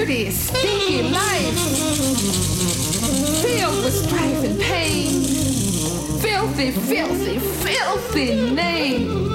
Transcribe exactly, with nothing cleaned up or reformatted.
dirty, stinky life, filled with strife and pain, filthy, filthy, filthy name.